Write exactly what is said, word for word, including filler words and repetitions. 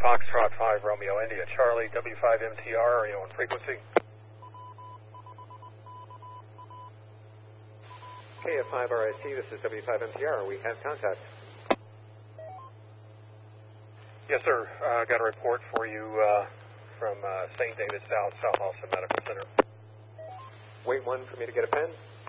Foxtrot five Romeo India Charlie, W five M T R, are you on frequency? K F five R I C, this is W five M T R, we have contact. Yes, sir. I uh, got a report for you uh, from uh, Saint David South, South Austin Medical Center. Wait one for me to get a pen.